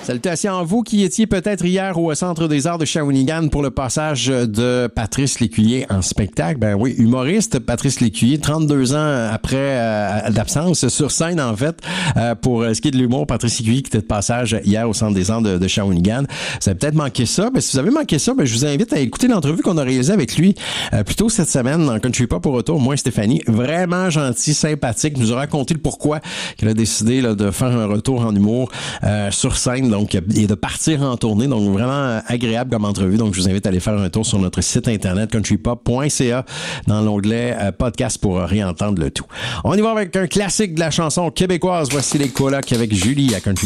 Salutations à vous qui étiez peut-être hier au Centre des Arts de Shawinigan pour le passage de Patrice Lécuyer en spectacle. Ben oui, humoriste Patrice Lécuyer, 32 ans après d'absence sur scène en fait. Pour ce qui est de l'humour, Patrice Lécuyer qui était de passage hier au Centre des Arts de Shawinigan. Vous avez peut-être manqué ça. Ben, si vous avez manqué ça, ben, je vous invite à écouter l'entrevue qu'on a réalisée avec lui plus tôt cette semaine dans Country Pop au retour. Moi et Stéphanie, vraiment gentil, sympathique, nous a raconté le pourquoi qu'elle a décidé là, de faire un retour en humour sur scène donc, et de partir en tournée. Donc, vraiment agréable comme entrevue. Donc, je vous invite à aller faire un tour sur notre site internet countrypop.ca dans l'onglet podcast pour réentendre le tout. On y va avec un classique de la chanson québécoise. Voici les colocs avec Julie à Country